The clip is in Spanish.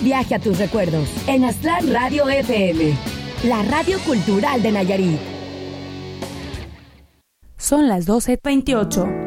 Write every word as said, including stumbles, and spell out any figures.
Viaje a tus recuerdos en Aztlán Radio F M, la radio cultural de Nayarit. Son las doce veintiocho.